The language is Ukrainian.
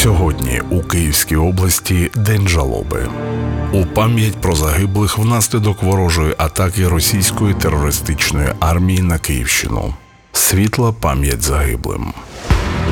Сьогодні у Київській області День жалоби. У пам'ять про загиблих внаслідок ворожої атаки російської терористичної армії на Київщину. Світла пам'ять загиблим.